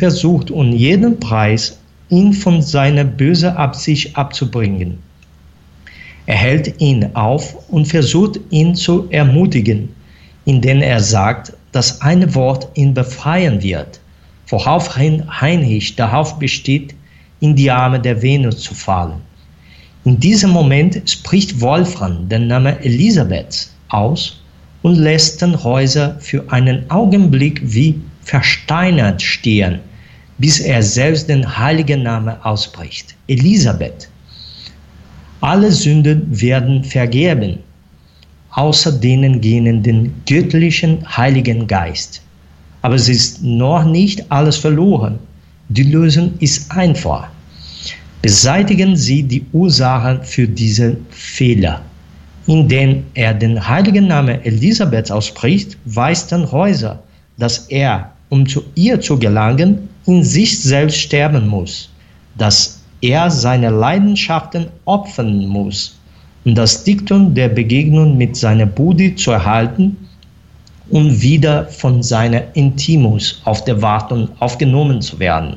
versucht um jeden Preis, ihn von seiner bösen Absicht abzubringen. Er hält ihn auf und versucht, ihn zu ermutigen, indem er sagt, dass ein Wort ihn befreien wird, worauf Heinrich darauf besteht, in die Arme der Venus zu fallen. In diesem Moment spricht Wolfram den Namen Elisabeths aus und lässt Tannhäuser für einen Augenblick wie versteinert stehen, bis er selbst den heiligen Namen ausspricht. Elisabeth. Alle Sünden werden vergeben, außer denen gehen den göttlichen Heiligen Geist. Aber es ist noch nicht alles verloren. Die Lösung ist einfach. Beseitigen Sie die Ursachen für diese Fehler. Indem er den heiligen Namen Elisabeth ausspricht, weiß Tannhäuser, dass er, um zu ihr zu gelangen, in sich selbst sterben muss, dass er seine Leidenschaften opfern muss, um das Diktum der Begegnung mit seiner Bude zu erhalten und wieder von seiner Intimus auf der Wartung aufgenommen zu werden.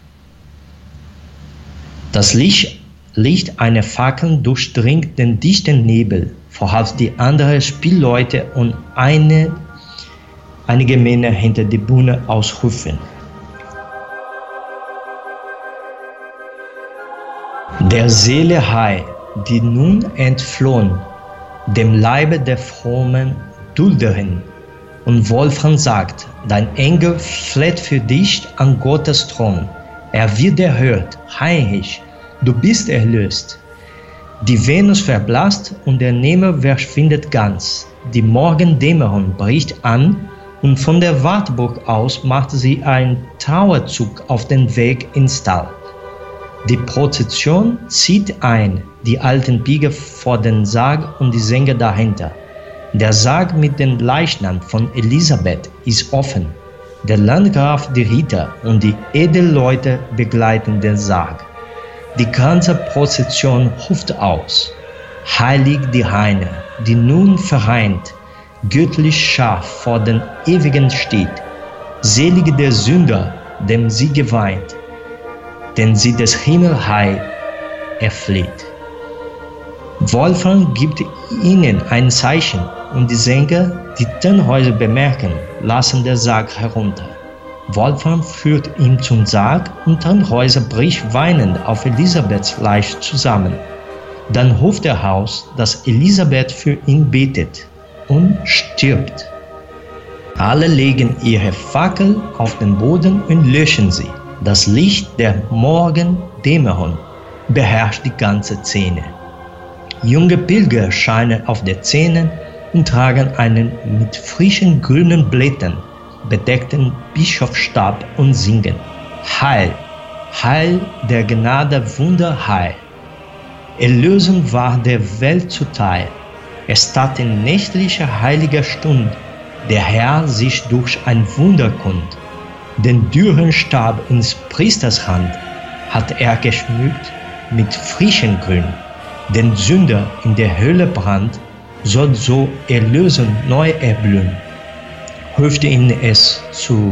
Das Licht einer Fackel durchdringt den dichten Nebel, worauf die anderen Spielleute und einige Männer hinter die Bühne ausrufen. Der Seele Heil, die nun entflohen, dem Leibe der frommen Dulderin. Und Wolfram sagt, dein Engel fleht für dich an Gottes Thron. Er wird erhört, Heinrich, du bist erlöst. Die Venus verblasst und der Nebel verschwindet ganz. Die Morgendämmerung bricht an und von der Wartburg aus macht sie einen Trauerzug auf den Weg ins Tal. Die Prozession zieht ein, die alten Pieger vor den Sarg und die Sänger dahinter. Der Sarg mit dem Leichnam von Elisabeth ist offen. Der Landgraf, die Ritter und die Edelleute begleiten den Sarg. Die ganze Prozession ruft aus. Heilig die Reine, die nun vereint, göttlich scharf vor den Ewigen steht. Selig der Sünder, dem sie geweint, denn sie des Himmels Heil erfleht. Wolfram gibt ihnen ein Zeichen und die Sänger, die Tannhäuser bemerken, lassen den Sarg herunter. Wolfram führt ihn zum Sarg und Tannhäuser bricht weinend auf Elisabeths Leich zusammen. Dann ruft er aus, dass Elisabeth für ihn betet und stirbt. Alle legen ihre Fackel auf den Boden und löschen sie. Das Licht der Morgendämmerung beherrscht die ganze Szene. Junge Pilger scheinen auf den Zähnen und tragen einen mit frischen grünen Blättern bedeckten Bischofsstab und singen: Heil, Heil der Gnade Wunder Heil. Erlösung war der Welt zuteil. Es tat in nächtlicher heiliger Stund der Herr sich durch ein Wunder kund. Den dürren Stab ins Priesters Hand hat er geschmückt mit frischem Grün. Den Sünder in der Hölle brannt, soll so Erlösung neu erblühen. Hofte ihn es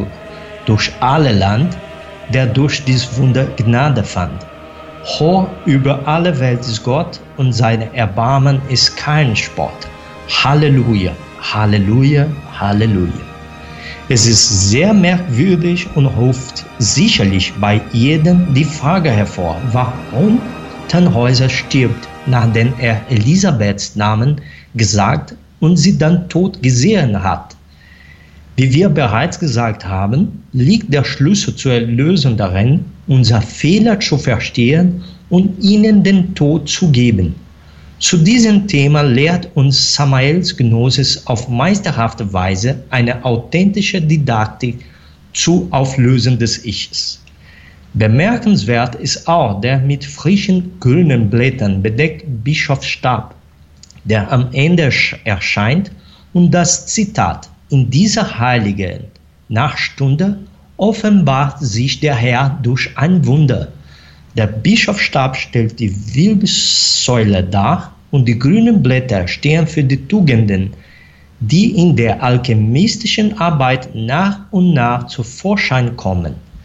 durch alle Land, der durch dies Wunder Gnade fand. Hoch über alle Welt ist Gott und seine Erbarmen ist kein Spott. Halleluja, Halleluja, Halleluja. Es ist sehr merkwürdig und ruft sicherlich bei jedem die Frage hervor, warum Tannhäuser stirbt, nachdem er Elisabeths Namen gesagt und sie dann tot gesehen hat. Wie wir bereits gesagt haben, liegt der Schlüssel zur Erlösung darin, unser Fehler zu verstehen und ihnen den Tod zu geben. Zu diesem Thema lehrt uns Samaels Gnosis auf meisterhafte Weise eine authentische Didaktik zu Auflösen des Ichs. Bemerkenswert ist auch der mit frischen grünen Blättern bedeckte Bischofsstab, der am Ende erscheint, und das Zitat: In dieser heiligen Nachtstunde offenbart sich der Herr durch ein Wunder. Der Bischofsstab stellt die Wirbelsäule dar und die grünen Blätter stehen für die Tugenden, die in der alchemistischen Arbeit nach und nach zu Vorschein kommen.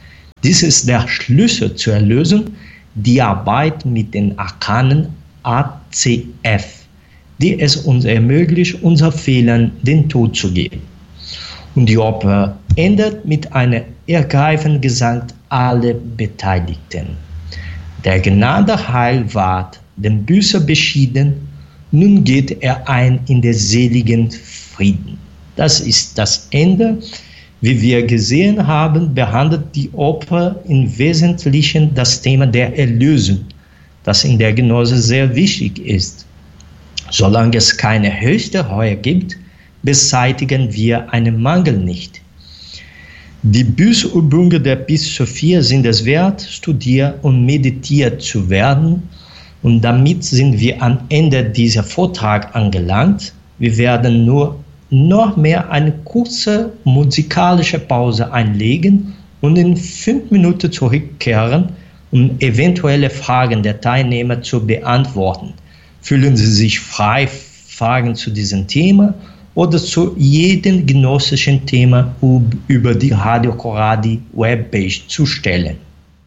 Dies ist der Schlüssel zur Erlösung, die Arbeit mit den Arkanen ACF, die es uns ermöglicht, unseren Fehlern den Tod zu geben. Und die Oper endet mit einem ergreifenden Gesang aller Beteiligten. Der Gnade Heil ward dem Büßer beschieden, nun geht er ein in den seligen Frieden. Das ist das Ende. Wie wir gesehen haben, behandelt die Oper im Wesentlichen das Thema der Erlösung, das in der Gnose sehr wichtig ist. Solange es keine höchste Reue gibt, beseitigen wir einen Mangel nicht. Die Bußübungen der Philosophie sind es wert, studiert und meditiert zu werden. Und damit sind wir am Ende dieser Vortrag angelangt. Wir werden nur noch mehr eine kurze musikalische Pause einlegen und in 5 Minuten zurückkehren, um eventuelle Fragen der Teilnehmer zu beantworten. Fühlen Sie sich frei, Fragen zu diesem Thema oder zu jedem gnostischen Thema über die Radio Corradi Webpage zu stellen.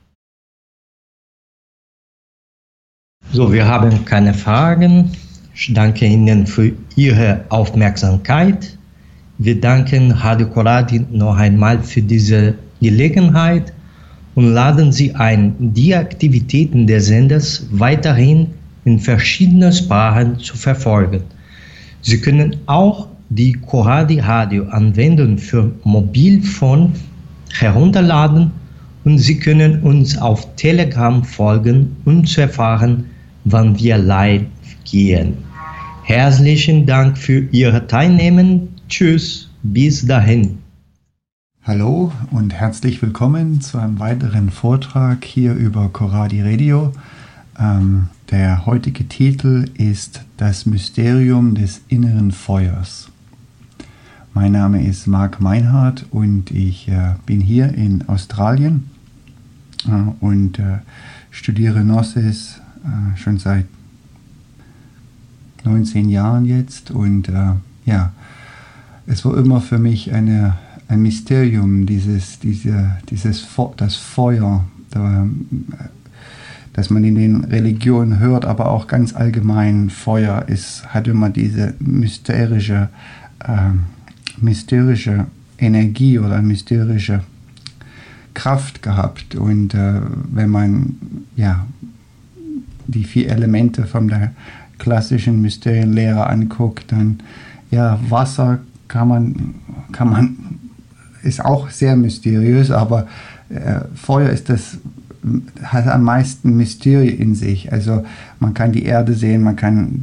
So, wir haben keine Fragen. Ich danke Ihnen für Ihre Aufmerksamkeit. Wir danken Radio Corradi noch einmal für diese Gelegenheit und laden Sie ein, die Aktivitäten des Senders weiterhin in verschiedenen Sprachen zu verfolgen. Sie können auch die Corradi Radio Anwendung für Mobilfon herunterladen und Sie können uns auf Telegram folgen, um zu erfahren, wann wir live gehen. Herzlichen Dank für Ihr Teilnehmen. Tschüss, bis dahin. Hallo und herzlich willkommen zu einem weiteren Vortrag hier über Corradi Radio. Der heutige Titel ist Das Mysterium des inneren Feuers. Mein Name ist Marc Meinhardt und ich bin hier in Australien und studiere Gnosis schon seit 19 Jahren jetzt. Und es war immer für mich ein Mysterium, das Feuer, das man in den Religionen hört, aber auch ganz allgemein. Feuer hat immer diese mysterische Energie oder mysterische Kraft gehabt. Und wenn man die 4 Elemente von der klassischen Mysterienlehre anguckt, dann Wasser ist auch sehr mysteriös, aber Feuer hat am meisten Mysterie in sich. Also man kann die Erde sehen, man kann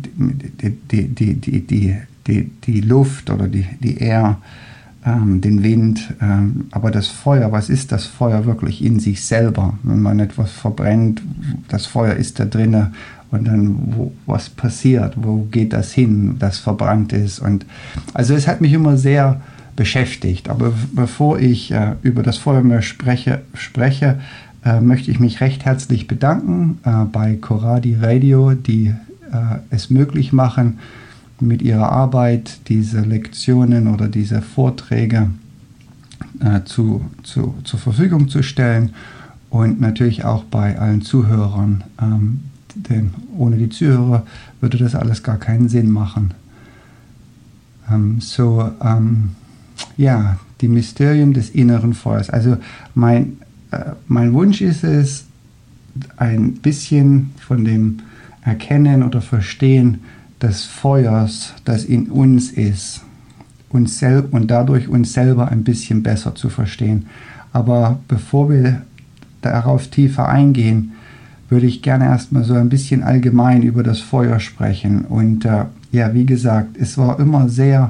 die Luft oder die Air, den Wind, aber das Feuer, was ist das Feuer wirklich in sich selber? Wenn man etwas verbrennt, das Feuer ist da drinne und dann was passiert? Wo geht das hin, das verbrannt ist? Und also es hat mich immer sehr beschäftigt. Aber bevor ich über das Feuer mehr spreche, möchte ich mich recht herzlich bedanken bei Corradi Radio, die es möglich machen, mit ihrer Arbeit diese Lektionen oder diese Vorträge zur Verfügung zu stellen, und natürlich auch bei allen Zuhörern, denn ohne die Zuhörer würde das alles gar keinen Sinn machen. Die Mysterien des inneren Feuers. Also mein Wunsch ist es, ein bisschen von dem Erkennen oder Verstehen des Feuers, das in uns ist, und dadurch uns selber ein bisschen besser zu verstehen. Aber bevor wir darauf tiefer eingehen, würde ich gerne erstmal so ein bisschen allgemein über das Feuer sprechen. Und wie gesagt, es war immer sehr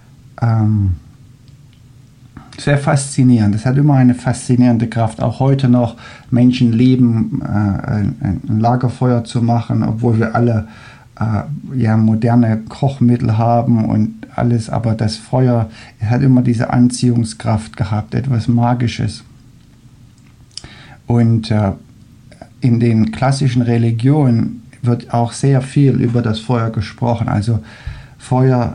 faszinierend. Es hat immer eine faszinierende Kraft. Auch heute noch Menschen lieben, ein Lagerfeuer zu machen, obwohl wir alle moderne Kochmittel haben und alles. Aber das Feuer hat immer diese Anziehungskraft gehabt, etwas Magisches. Und in den klassischen Religionen wird auch sehr viel über das Feuer gesprochen. Also Feuer,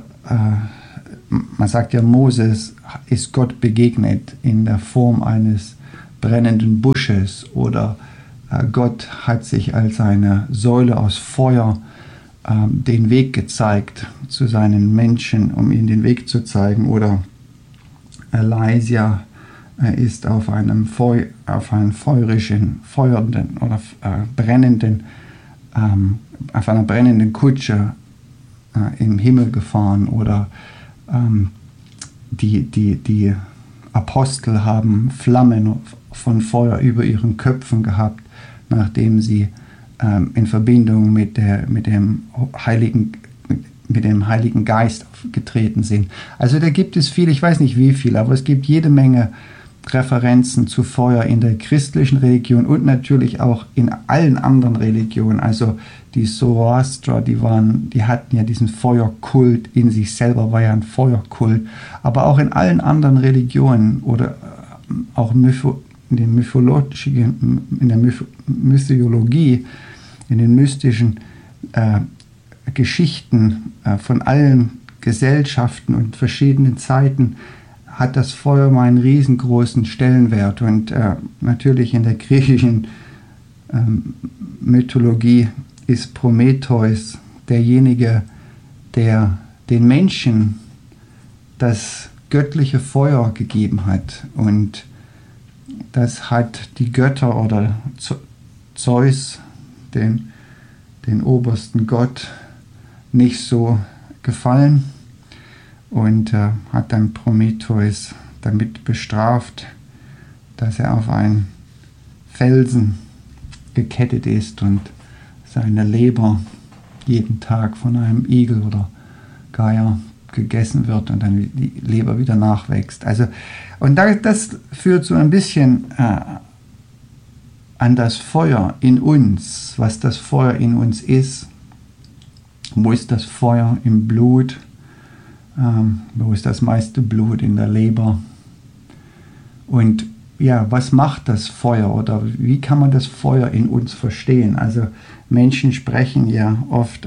man sagt ja, Moses ist Gott begegnet in der Form eines brennenden Busches oder Gott hat sich als eine Säule aus Feuer den Weg gezeigt zu seinen Menschen, um ihnen den Weg zu zeigen. Oder Elijah ist auf einem feurigen, feuernden oder brennenden, auf einer brennenden Kutsche im Himmel gefahren. Oder die Apostel haben Flammen von Feuer über ihren Köpfen gehabt, nachdem sie in Verbindung mit dem Heiligen Geist getreten sind. Also da gibt es viel, ich weiß nicht wie viel, aber es gibt jede Menge Referenzen zu Feuer in der christlichen Religion und natürlich auch in allen anderen Religionen. Also die Zoroaster, die hatten ja diesen Feuerkult in sich selber, war ja ein Feuerkult. Aber auch in allen anderen Religionen oder auch in der Mythologie, in den mystischen Geschichten von allen Gesellschaften und verschiedenen Zeiten hat das Feuer mal einen riesengroßen Stellenwert. Und natürlich in der griechischen Mythologie ist Prometheus derjenige, der den Menschen das göttliche Feuer gegeben hat. Und das hat die Götter oder Zeus, den obersten Gott, nicht so gefallen und hat dann Prometheus damit bestraft, dass er auf einen Felsen gekettet ist und seine Leber jeden Tag von einem Igel oder Geier gegessen wird und dann die Leber wieder nachwächst. Also, und das führt so ein bisschen an das Feuer in uns, was das Feuer in uns ist. Wo ist das Feuer im Blut? Wo ist das meiste Blut? In der Leber. Und ja, was macht das Feuer oder wie kann man das Feuer in uns verstehen? Also Menschen sprechen ja oft,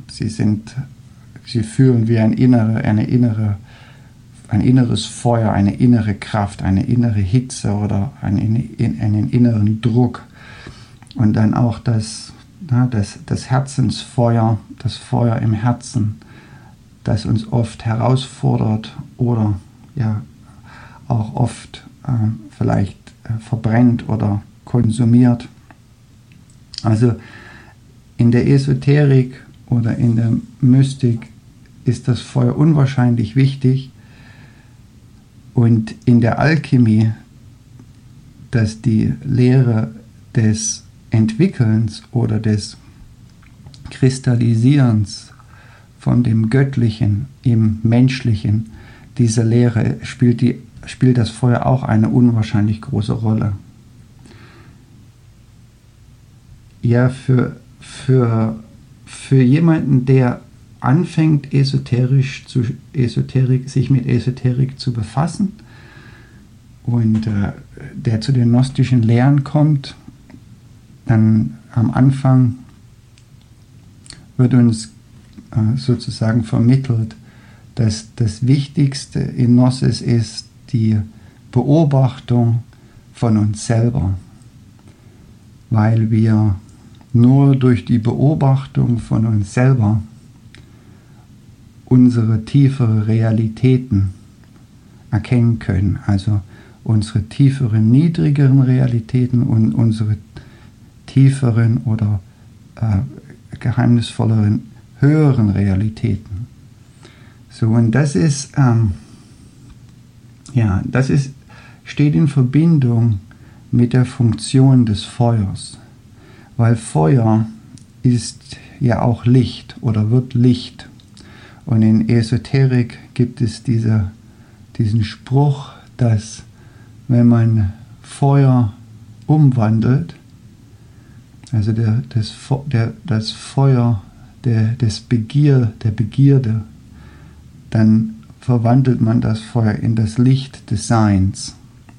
sie fühlen wie ein inneres Feuer, eine innere Kraft, eine innere Hitze oder einen inneren Druck. Und dann auch das Herzensfeuer, das Feuer im Herzen, das uns oft herausfordert oder ja auch oft vielleicht verbrennt oder konsumiert. Also in der Esoterik oder in der Mystik ist das Feuer unwahrscheinlich wichtig und in der Alchemie, dass die Lehre des Entwickelns oder des Kristallisierens von dem Göttlichen im Menschlichen, diese Lehre spielt das Feuer auch eine unwahrscheinlich große Rolle. Ja, für jemanden, der anfängt, sich mit Esoterik zu befassen und der zu den gnostischen Lehren kommt, dann am Anfang wird uns sozusagen vermittelt, dass das Wichtigste in Gnosis ist die Beobachtung von uns selber, weil wir nur durch die Beobachtung von uns selber unsere tieferen Realitäten erkennen können, also unsere tieferen, niedrigeren Realitäten und unsere tieferen oder geheimnisvolleren, höheren Realitäten. So, und das steht in Verbindung mit der Funktion des Feuers, weil Feuer ist ja auch Licht oder wird Licht. Und in Esoterik gibt es diesen Spruch, dass wenn man Feuer umwandelt, also das Feuer der Begierde, dann verwandelt man das Feuer in das Licht des Seins.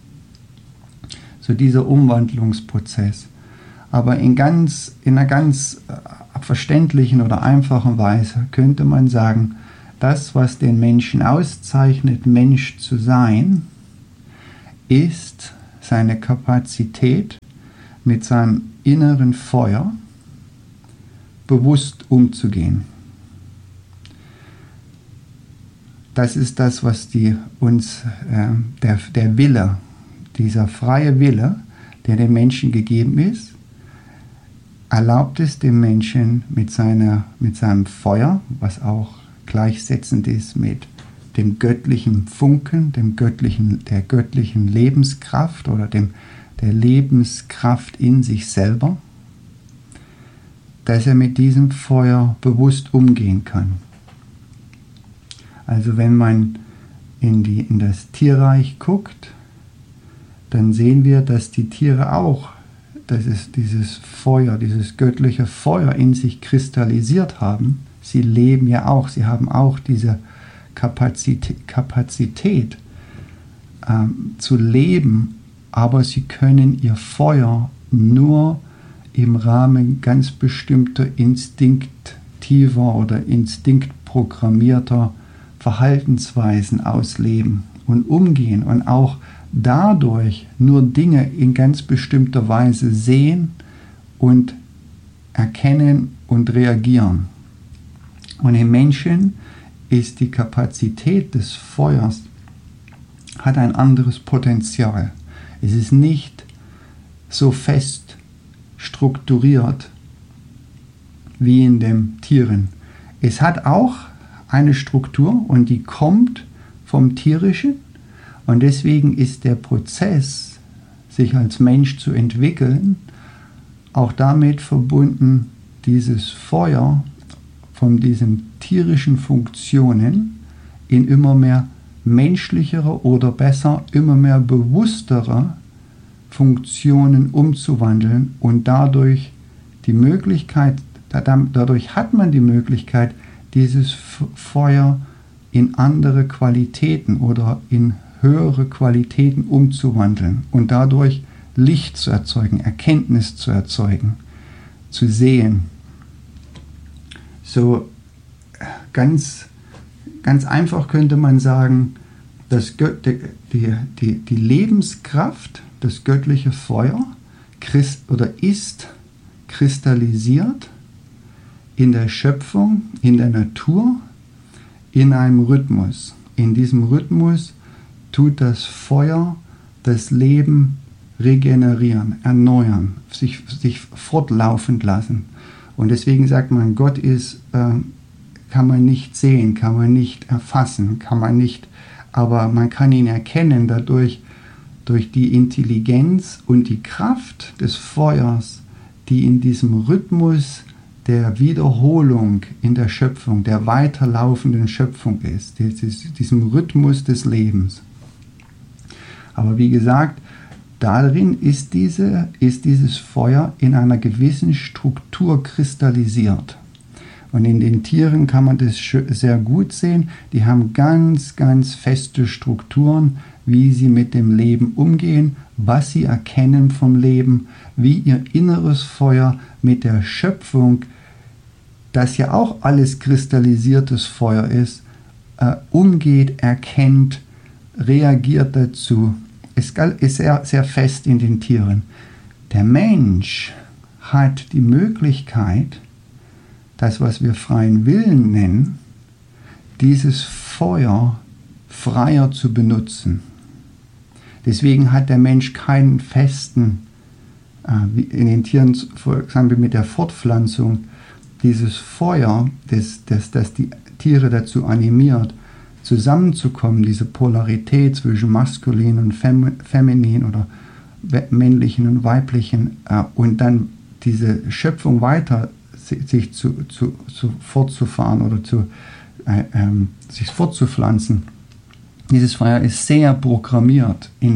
So dieser Umwandlungsprozess. Aber in einer ganz verständlichen oder einfachen Weise könnte man sagen, das, was den Menschen auszeichnet, Mensch zu sein, ist seine Kapazität, mit seinem inneren Feuer bewusst umzugehen. Das ist das, was der Wille, dieser freie Wille, der dem Menschen gegeben ist, erlaubt es dem Menschen mit seinem Feuer, was auch gleichsetzend ist mit dem göttlichen Funken, der göttlichen Lebenskraft oder der Lebenskraft in sich selber, dass er mit diesem Feuer bewusst umgehen kann. Also wenn man in das Tierreich guckt, dann sehen wir, dass die Tiere auch, dass es dieses Feuer, dieses göttliche Feuer in sich kristallisiert haben. Sie leben ja auch, sie haben auch diese Kapazität zu leben, aber sie können ihr Feuer nur im Rahmen ganz bestimmter instinktiver oder instinktprogrammierter Verhaltensweisen ausleben und umgehen und auch dadurch nur Dinge in ganz bestimmter Weise sehen und erkennen und reagieren. Und im Menschen ist die Kapazität des Feuers, hat ein anderes Potenzial. Es ist nicht so fest strukturiert wie in den Tieren. Es hat auch eine Struktur und die kommt vom Tierischen und deswegen ist der Prozess, sich als Mensch zu entwickeln, auch damit verbunden, dieses Feuer von diesen tierischen Funktionen in immer mehr menschlichere oder besser immer mehr bewusstere Funktionen umzuwandeln und dadurch hat man die Möglichkeit, dieses Feuer in andere Qualitäten oder in höhere Qualitäten umzuwandeln und dadurch Licht zu erzeugen, Erkenntnis zu erzeugen, zu sehen. So ganz einfach könnte man sagen, dass die Lebenskraft, das göttliche Feuer ist kristallisiert in der Schöpfung, in der Natur, in einem Rhythmus. In diesem Rhythmus tut das Feuer das Leben regenerieren, erneuern, sich fortlaufend lassen. Und deswegen sagt man, Gott ist, kann man nicht sehen, kann man nicht erfassen, aber man kann ihn erkennen durch die Intelligenz und die Kraft des Feuers, die in diesem Rhythmus der Wiederholung in der Schöpfung, der weiterlaufenden Schöpfung ist, diesem Rhythmus des Lebens. Aber wie gesagt, darin ist dieses Feuer in einer gewissen Struktur kristallisiert. Und in den Tieren kann man das sehr gut sehen. Die haben ganz, ganz feste Strukturen, wie sie mit dem Leben umgehen, was sie erkennen vom Leben, wie ihr inneres Feuer mit der Schöpfung, das ja auch alles kristallisiertes Feuer ist, umgeht, erkennt, reagiert dazu. Es ist sehr, sehr fest in den Tieren. Der Mensch hat die Möglichkeit, das, was wir freien Willen nennen, dieses Feuer freier zu benutzen. Deswegen hat der Mensch keinen festen, wie in den Tieren, vor Beispiel mit der Fortpflanzung, dieses Feuer, das die Tiere dazu animiert, zusammenzukommen, diese Polarität zwischen maskulin und feminin oder männlichen und weiblichen und dann diese Schöpfung weiter sich fortzufahren oder sich fortzupflanzen. Dieses Feuer ist sehr programmiert in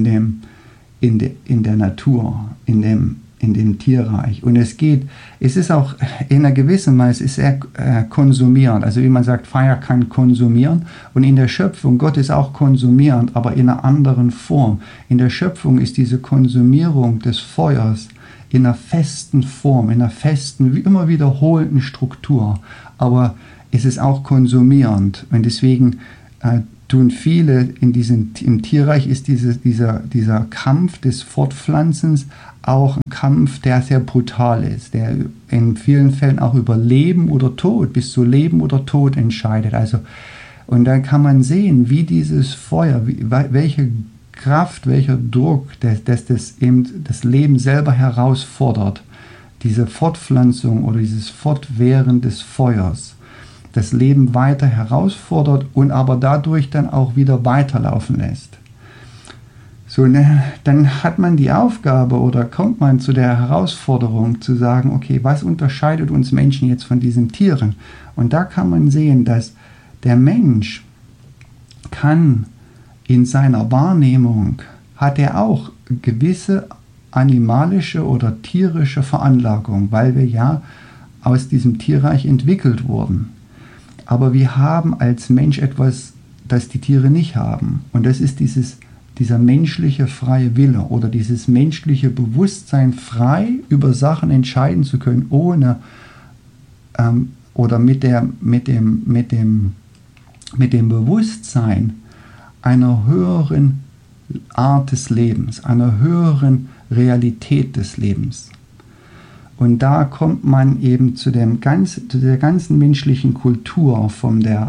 der Natur, in dem Tierreich. Und es ist auch in einer gewissen Weise ist er konsumierend. Also wie man sagt, Feuer kann konsumieren. Und in der Schöpfung, Gott ist auch konsumierend, aber in einer anderen Form. In der Schöpfung ist diese Konsumierung des Feuers in einer festen Form, in einer festen, immer wiederholenden Struktur. Aber es ist auch konsumierend. Und deswegen tun viele im Tierreich ist dieser Kampf des Fortpflanzens auch ein Kampf, der sehr brutal ist, der in vielen Fällen auch über Leben oder Tod, bis zu Leben oder Tod entscheidet. Also, und dann kann man sehen, wie dieses Feuer, welche Kraft, welcher Druck, das Leben selber herausfordert, diese Fortpflanzung oder dieses Fortwähren des Feuers, das Leben weiter herausfordert und aber dadurch dann auch wieder weiterlaufen lässt. So, dann hat man die Aufgabe oder kommt man zu der Herausforderung zu sagen, okay, was unterscheidet uns Menschen jetzt von diesen Tieren? Und da kann man sehen, dass der Mensch kann in seiner Wahrnehmung, hat er auch gewisse animalische oder tierische Veranlagung, weil wir ja aus diesem Tierreich entwickelt wurden. Aber wir haben als Mensch etwas, das die Tiere nicht haben. Und das ist dieser menschliche freie Wille oder dieses menschliche Bewusstsein, frei über Sachen entscheiden zu können, ohne oder mit dem Bewusstsein einer höheren Art des Lebens, einer höheren Realität des Lebens. Und da kommt man eben zu der ganzen menschlichen Kultur, von der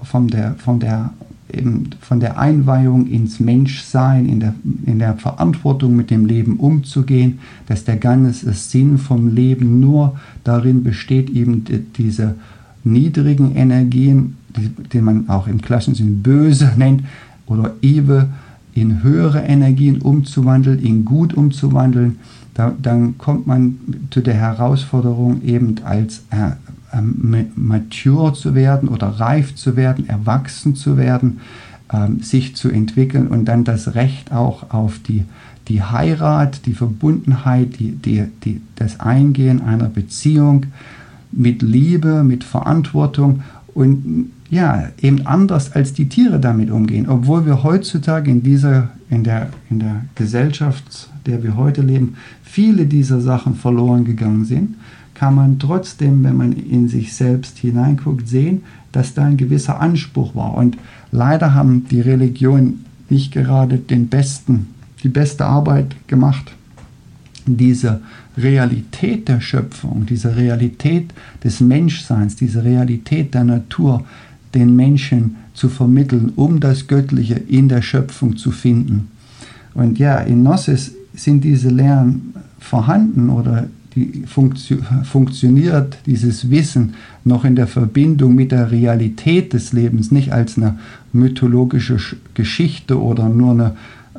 Einweihung ins Menschsein, in der Verantwortung mit dem Leben umzugehen, dass der ganze Sinn vom Leben nur darin besteht, eben diese niedrigen Energien, die man auch im klassischen Sinn böse nennt, oder evil, in höhere Energien umzuwandeln, in gut umzuwandeln. Dann kommt man zu der Herausforderung, eben als mature zu werden oder reif zu werden, erwachsen zu werden, sich zu entwickeln und dann das Recht auch auf die Heirat, die Verbundenheit, das Eingehen einer Beziehung mit Liebe, mit Verantwortung und ja, eben anders als die Tiere damit umgehen. Obwohl wir heutzutage in der Gesellschaft, der wir heute leben, viele dieser Sachen verloren gegangen sind, kann man trotzdem, wenn man in sich selbst hineinguckt, sehen, dass da ein gewisser Anspruch war. Und leider haben die Religionen nicht gerade die beste Arbeit gemacht, diese Realität der Schöpfung, diese Realität des Menschseins, diese Realität der Natur den Menschen zu vermitteln, um das Göttliche in der Schöpfung zu finden. Und ja, in Gnosis sind diese Lehren vorhanden oder funktioniert dieses Wissen noch in der Verbindung mit der Realität des Lebens, nicht als eine mythologische Geschichte oder nur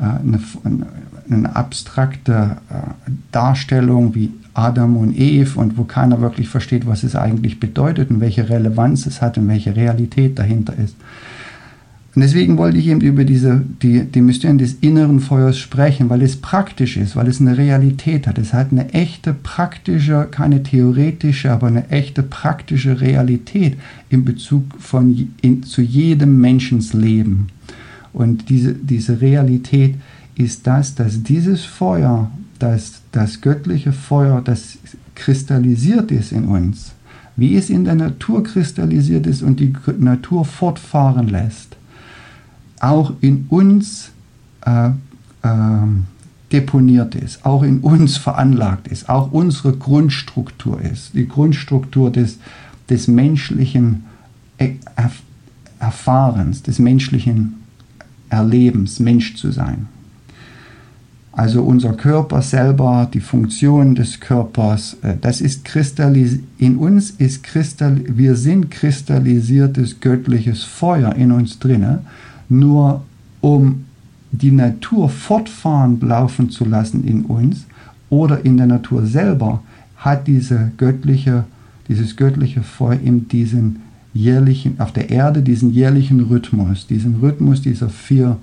eine abstrakte Darstellung wie Adam und Eve und wo keiner wirklich versteht, was es eigentlich bedeutet und welche Relevanz es hat und welche Realität dahinter ist. Und deswegen wollte ich eben über die Mysterien des inneren Feuers sprechen, weil es praktisch ist, weil es eine Realität hat. Es hat eine echte praktische, keine theoretische, aber eine echte praktische Realität in Bezug zu jedem Menschensleben. Und diese Realität ist dass dieses Feuer, das göttliche Feuer, das kristallisiert ist in uns, wie es in der Natur kristallisiert ist und die Natur fortfahren lässt, auch in uns deponiert ist, auch in uns veranlagt ist, auch unsere Grundstruktur ist, die Grundstruktur des menschlichen Erfahrens, des menschlichen Erlebens, Mensch zu sein. Also unser Körper selber, die Funktion des Körpers, das ist in uns wir sind kristallisiertes göttliches Feuer in uns drinne, nur um die Natur fortfahrend laufen zu lassen in uns oder in der Natur selber, hat dieses göttliche Feuer in auf der Erde diesen jährlichen Rhythmus dieser 4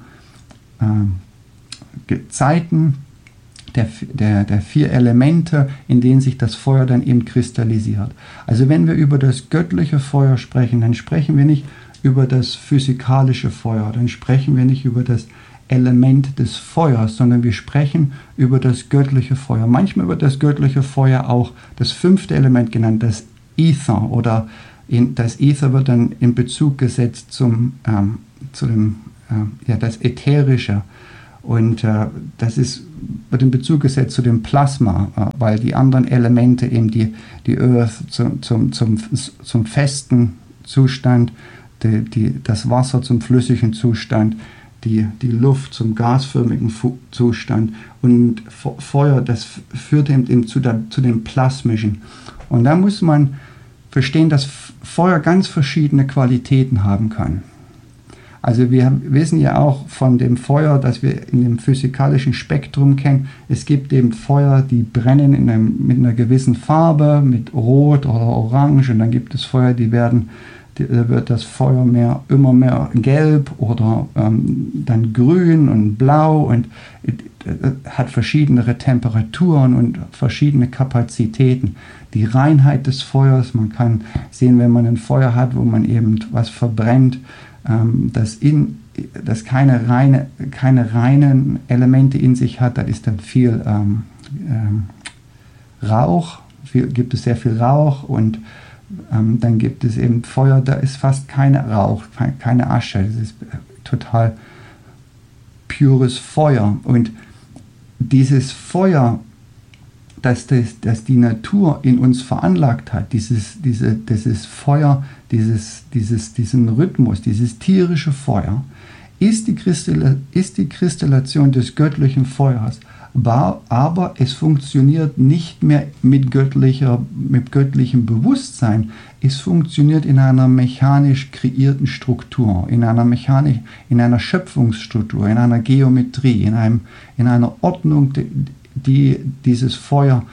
Zeiten, der 4 Elemente, in denen sich das Feuer dann eben kristallisiert. Also wenn wir über das göttliche Feuer sprechen, dann sprechen wir nicht über das physikalische Feuer, dann sprechen wir nicht über das Element des Feuers, sondern wir sprechen über das göttliche Feuer. Manchmal wird das göttliche Feuer auch das 5. Element genannt, das Ether, oder das Ether wird dann in Bezug gesetzt zu dem das Ätherische. Und das wird in Bezug gesetzt zu dem Plasma, weil die anderen Elemente eben die Earth zum festen Zustand, das Wasser zum flüssigen Zustand, die Luft zum gasförmigen Zustand und Feuer, das führt eben zu dem plasmischen. Und da muss man verstehen, dass Feuer ganz verschiedene Qualitäten haben kann. Also wir wissen ja auch von dem Feuer, das wir in dem physikalischen Spektrum kennen, es gibt eben Feuer, die brennen mit einer gewissen Farbe, mit Rot oder Orange, und dann gibt es Feuer, da wird das Feuer immer mehr gelb oder dann grün und blau und hat verschiedene Temperaturen und verschiedene Kapazitäten. Die Reinheit des Feuers, man kann sehen, wenn man ein Feuer hat, wo man eben was verbrennt, das keine reinen Elemente in sich hat, da ist dann viel Rauch, gibt es sehr viel Rauch, und dann gibt es eben Feuer, da ist fast kein Rauch, keine Asche, das ist total pures Feuer. Und dieses Feuer, das die Natur in uns veranlagt hat, dieses Feuer, diesen Rhythmus, dieses tierische Feuer, ist die Kristallation des göttlichen Feuers, aber es funktioniert nicht mehr mit göttlichem Bewusstsein, es funktioniert in einer mechanisch kreierten Struktur, in einer Schöpfungsstruktur, in einer Geometrie, in einer Ordnung, die dieses Feuer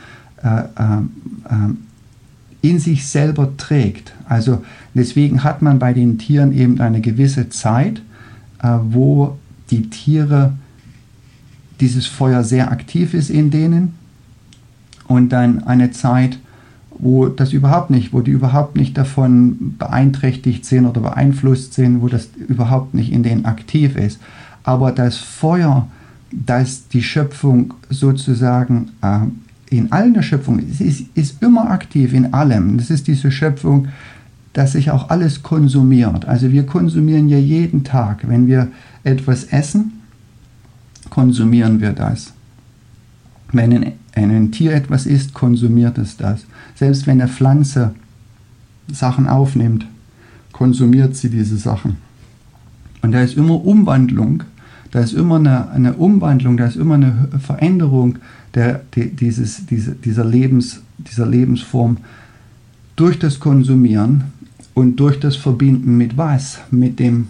in sich selber trägt. Also deswegen hat man bei den Tieren eben eine gewisse Zeit, wo die Tiere, dieses Feuer sehr aktiv ist in denen, und dann eine Zeit, wo die überhaupt nicht davon beeinträchtigt sind oder beeinflusst sind, wo das überhaupt nicht in denen aktiv ist. Aber das Feuer, das die Schöpfung sozusagen in allen der Schöpfung ist immer aktiv in allem. Das ist diese Schöpfung, dass sich auch alles konsumiert. Also wir konsumieren ja jeden Tag. Wenn wir etwas essen, konsumieren wir das. Wenn ein Tier etwas isst, konsumiert es das. Selbst wenn eine Pflanze Sachen aufnimmt, konsumiert sie diese Sachen. Und da ist immer Umwandlung, da ist immer eine Umwandlung, da ist immer eine Veränderung dieser Lebensform durch das Konsumieren und durch das Verbinden mit was? Mit dem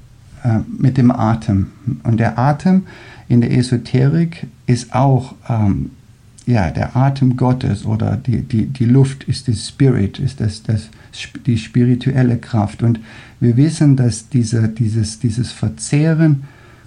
Atem. Und der Atem in der Esoterik ist auch der Atem Gottes, oder die Luft ist die Spirit, ist die spirituelle Kraft. Und wir wissen, dass dieses Verzehren,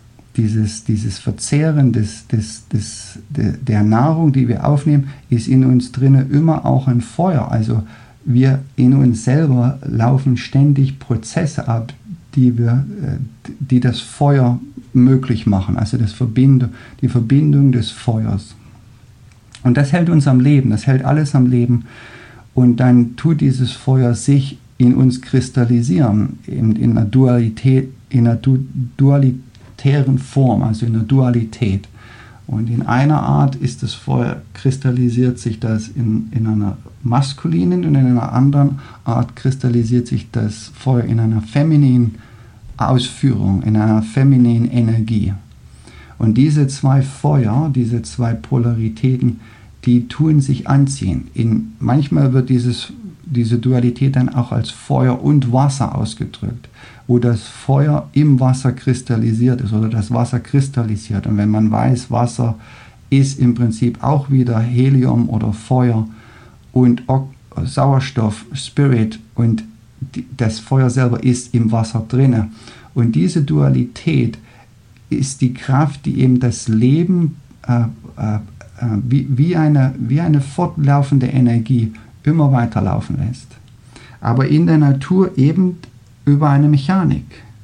der Nahrung, die wir aufnehmen, ist in uns drinnen immer auch ein Feuer. Also wir in uns selber laufen ständig Prozesse ab, die das Feuer möglich machen, also die Verbindung des Feuers. Und das hält uns am Leben, das hält alles am Leben. Und dann tut dieses Feuer sich in uns kristallisieren, in einer Dualität, dualitären Form, also in einer Dualität. Und in einer Art ist das Feuer, kristallisiert sich das in einer maskulinen, und in einer anderen Art kristallisiert sich das Feuer in einer femininen Ausführung, in einer femininen Energie. Und diese zwei Feuer, diese zwei Polaritäten, die tun sich anziehen. Manchmal wird diese Dualität dann auch als Feuer und Wasser ausgedrückt, wo das Feuer im Wasser kristallisiert ist oder das Wasser kristallisiert. Und wenn man weiß, Wasser ist im Prinzip auch wieder Helium oder Feuer und Sauerstoff, Spirit, und das Feuer selber ist im Wasser drinne. Und diese Dualität ist die Kraft, die eben das Leben wie eine fortlaufende Energie immer weiterlaufen lässt. Aber in der Natur eben über eine Mechanik.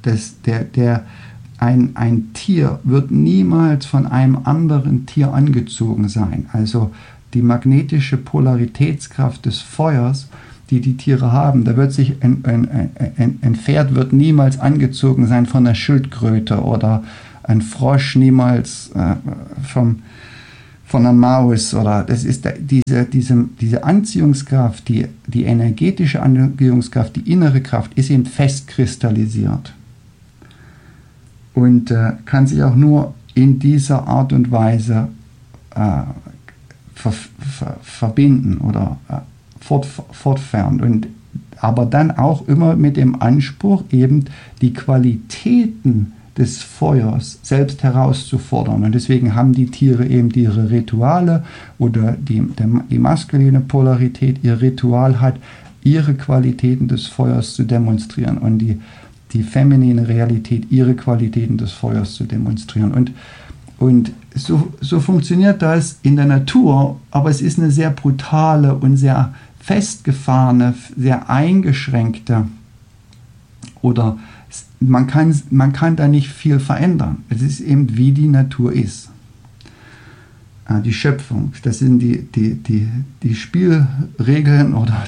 Ein Tier wird niemals von einem anderen Tier angezogen sein. Also die magnetische Polaritätskraft des Feuers die die Tiere haben. Da wird sich ein Pferd wird niemals angezogen sein von einer Schildkröte oder ein Frosch niemals von einer Maus. Oder das ist diese Anziehungskraft, die energetische Anziehungskraft, die innere Kraft ist eben festkristallisiert und kann sich auch nur in dieser Art und Weise verbinden oder fortfahren. Aber dann auch immer mit dem Anspruch, eben die Qualitäten des Feuers selbst herauszufordern. Und deswegen haben die Tiere eben ihre Rituale oder die maskuline Polarität, ihr Ritual hat, ihre Qualitäten des Feuers zu demonstrieren und die feminine Realität, ihre Qualitäten des Feuers zu demonstrieren. Und so funktioniert das in der Natur, aber es ist eine sehr brutale und sehr festgefahrene, sehr eingeschränkte oder man kann da nicht viel verändern. Es ist eben, wie die Natur ist. Die Schöpfung, das sind die Spielregeln oder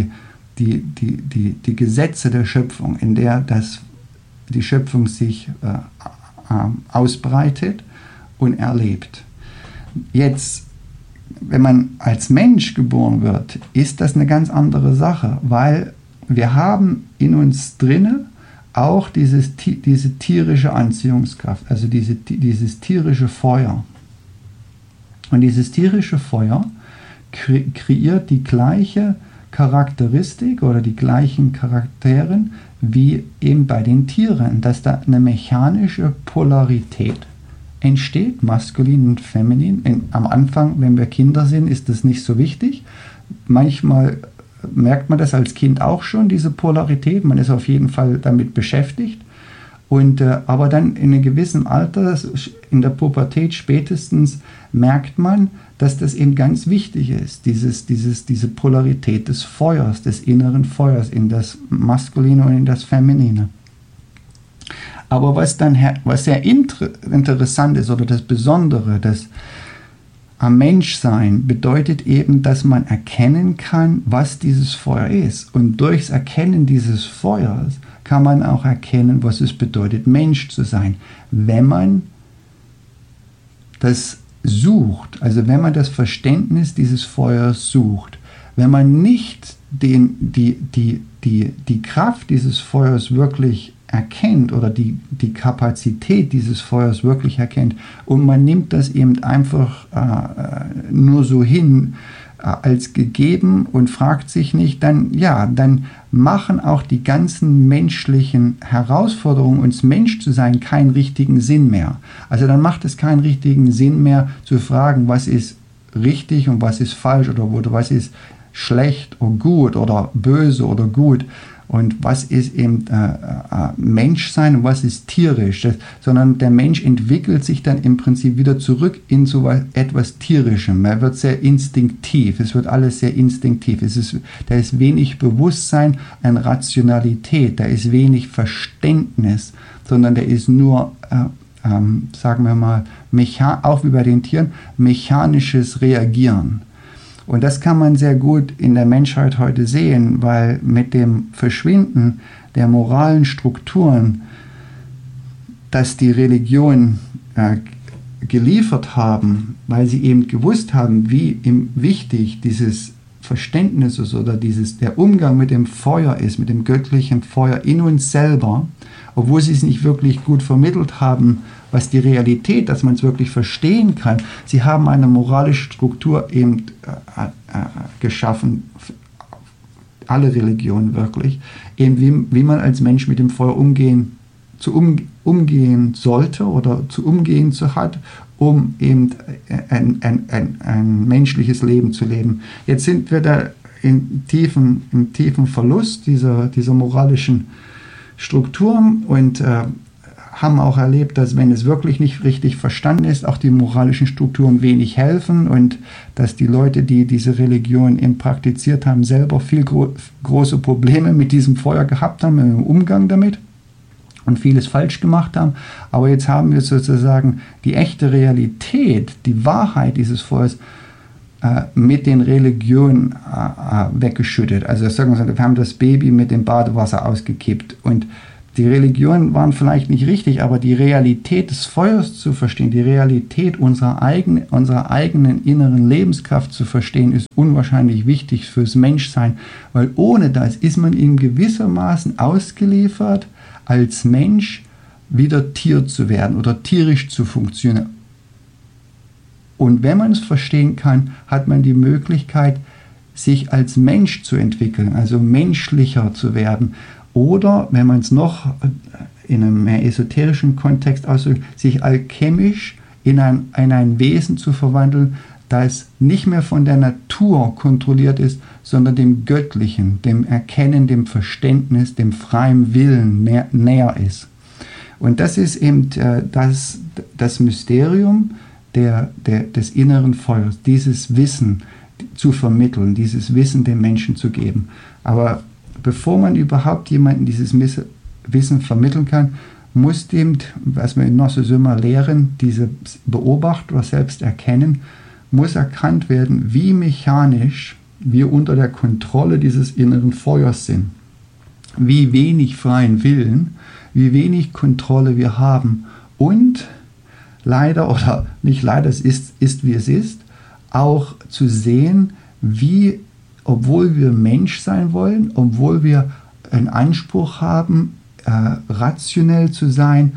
die Gesetze der Schöpfung, in der die Schöpfung sich ausbreitet und erlebt. Jetzt, wenn man als Mensch geboren wird, ist das eine ganz andere Sache, weil wir haben in uns drinne auch diese tierische Anziehungskraft, also dieses tierische Feuer. Und dieses tierische Feuer kreiert die gleiche Charakteristik oder die gleichen Charakteren wie eben bei den Tieren, dass da eine mechanische Polarität entsteht, maskulin und feminin. Am Anfang, wenn wir Kinder sind, ist das nicht so wichtig. Manchmal merkt man das als Kind auch schon, diese Polarität. Man ist auf jeden Fall damit beschäftigt. Aber dann in einem gewissen Alter, in der Pubertät spätestens, merkt man, dass das eben ganz wichtig ist, diese Polarität des Feuers, des inneren Feuers in das Maskuline und in das Feminine. Aber was sehr interessant ist oder das Besondere, das am Menschsein bedeutet eben, dass man erkennen kann, was dieses Feuer ist. Und durchs Erkennen dieses Feuers kann man auch erkennen, was es bedeutet, Mensch zu sein. Wenn man das sucht, also wenn man das Verständnis dieses Feuers sucht, wenn man nicht die Kraft dieses Feuers wirklich erkennt oder die Kapazität dieses Feuers wirklich erkennt und man nimmt das eben einfach nur so hin als gegeben und fragt sich nicht, dann machen auch die ganzen menschlichen Herausforderungen, uns Mensch zu sein, keinen richtigen Sinn mehr. Also dann macht es keinen richtigen Sinn mehr zu fragen, was ist richtig und was ist falsch oder was ist schlecht oder gut oder böse oder gut. Und was ist eben Menschsein und was ist tierisch? Sondern der Mensch entwickelt sich dann im Prinzip wieder zurück in so etwas Tierischem. Er wird sehr instinktiv, es wird alles sehr instinktiv. Da ist wenig Bewusstsein an Rationalität, da ist wenig Verständnis, sondern da ist nur, sagen wir mal, auch wie bei den Tieren, mechanisches Reagieren. Und das kann man sehr gut in der Menschheit heute sehen, weil mit dem Verschwinden der moralen Strukturen, dass die Religionen geliefert haben, weil sie eben gewusst haben, wie wichtig dieses Verständnis ist oder der Umgang mit dem Feuer ist, mit dem göttlichen Feuer in uns selber, obwohl sie es nicht wirklich gut vermittelt haben, was die Realität, dass man es wirklich verstehen kann. Sie haben eine moralische Struktur eben geschaffen, alle Religionen wirklich, eben wie man als Mensch mit dem Feuer umgehen sollte oder zu umgehen hat, um eben ein menschliches Leben zu leben. Jetzt sind wir da im tiefen Verlust dieser moralischen Strukturen und haben auch erlebt, dass wenn es wirklich nicht richtig verstanden ist, auch die moralischen Strukturen wenig helfen und dass die Leute, die diese Religion eben praktiziert haben, selber viel große Probleme mit diesem Feuer gehabt haben, im Umgang damit und vieles falsch gemacht haben. Aber jetzt haben wir sozusagen die echte Realität, die Wahrheit dieses Feuers mit den Religionen weggeschüttet. Also sagen wir, wir haben das Baby mit dem Badewasser ausgekippt und die Religionen waren vielleicht nicht richtig, aber die Realität des Feuers zu verstehen, die Realität unserer eigenen inneren Lebenskraft zu verstehen, ist unwahrscheinlich wichtig fürs Menschsein, weil ohne das ist man in gewissermaßen ausgeliefert, als Mensch wieder Tier zu werden oder tierisch zu funktionieren. Und wenn man es verstehen kann, hat man die Möglichkeit, sich als Mensch zu entwickeln, also menschlicher zu werden. Oder, wenn man es noch in einem mehr esoterischen Kontext ausdrückt, sich alchemisch in ein Wesen zu verwandeln, das nicht mehr von der Natur kontrolliert ist, sondern dem Göttlichen, dem Erkennen, dem Verständnis, dem freien Willen näher ist. Und das ist eben das Mysterium des inneren Feuers, dieses Wissen zu vermitteln, dieses Wissen den Menschen zu geben. Aber bevor man überhaupt jemandem dieses Wissen vermitteln kann, muss dem, was wir in Gnosis immer lehren, diese Beobachter oder selbst erkennen, muss erkannt werden, wie mechanisch wir unter der Kontrolle dieses inneren Feuers sind. Wie wenig freien Willen, wie wenig Kontrolle wir haben und leider oder nicht leider, es ist wie es ist, auch zu sehen, wie, obwohl wir Mensch sein wollen, obwohl wir einen Anspruch haben, rationell zu sein,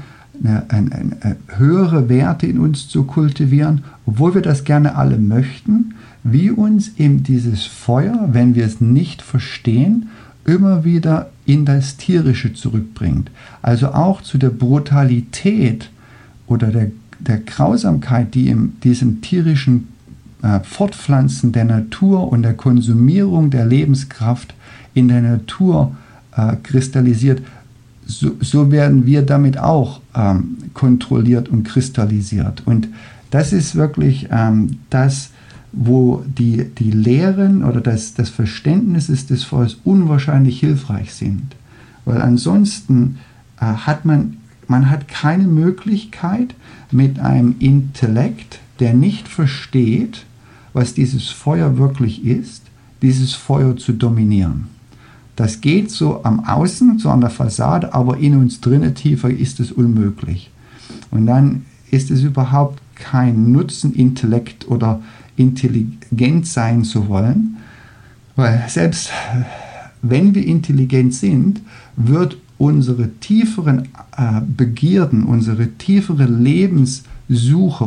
höhere Werte in uns zu kultivieren, obwohl wir das gerne alle möchten, wie uns eben dieses Feuer, wenn wir es nicht verstehen, immer wieder in das Tierische zurückbringt. Also auch zu der Brutalität oder der Grausamkeit, die in diesem tierischen Fortpflanzen der Natur und der Konsumierung der Lebenskraft in der Natur kristallisiert, so werden wir damit auch kontrolliert und kristallisiert. Und das ist wirklich das, wo die Lehren oder das Verständnis des Feuers unwahrscheinlich hilfreich sind. Weil ansonsten hat man keine Möglichkeit, mit einem Intellekt, der nicht versteht, was dieses Feuer wirklich ist, dieses Feuer zu dominieren. Das geht so am Außen, so an der Fassade, aber in uns drinnen tiefer ist es unmöglich. Und dann ist es überhaupt kein Nutzen, Intellekt oder intelligent sein zu wollen, weil selbst wenn wir intelligent sind, wird unsere tieferen Begierden, unsere tiefere Lebenssuche,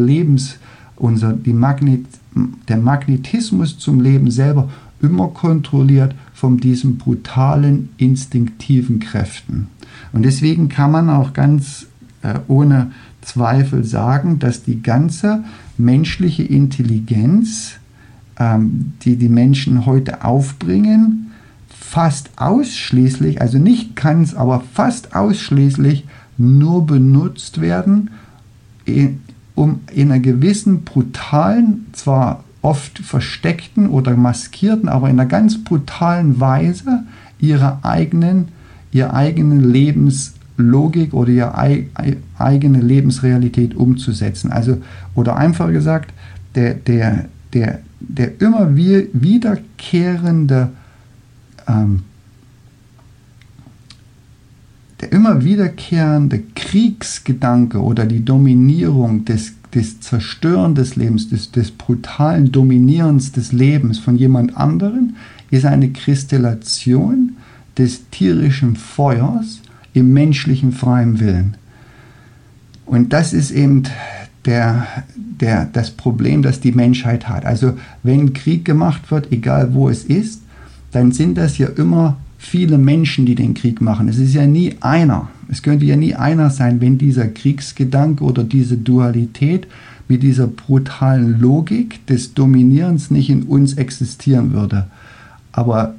der Magnetismus zum Leben selber immer kontrolliert von diesen brutalen, instinktiven Kräften. Und deswegen kann man auch ganz ohne Zweifel sagen, dass die ganze menschliche Intelligenz, die die Menschen heute aufbringen, fast ausschließlich, also nicht ganz, aber fast ausschließlich nur benutzt werden, um in einer gewissen brutalen, zwar oft versteckten oder maskierten, aber in einer ganz brutalen Weise ihre eigene Lebenslogik oder ihre eigene Lebensrealität umzusetzen. Also, oder einfach gesagt, der immer wiederkehrende Kriegsgedanke oder die Dominierung des Zerstören des Lebens, des brutalen Dominierens des Lebens von jemand anderen, ist eine Kristallation des tierischen Feuers im menschlichen freien Willen. Und das ist eben das Problem, das die Menschheit hat. Also wenn Krieg gemacht wird, egal wo es ist, dann sind das ja immer viele Menschen, die den Krieg machen. Es ist ja nie einer. Es könnte ja nie einer sein, wenn dieser Kriegsgedanke oder diese Dualität mit dieser brutalen Logik des Dominierens nicht in uns existieren würde. Aber